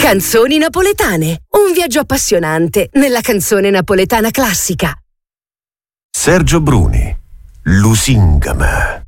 Canzoni napoletane. Un viaggio appassionante nella canzone napoletana classica. Sergio Bruni, Lusingama.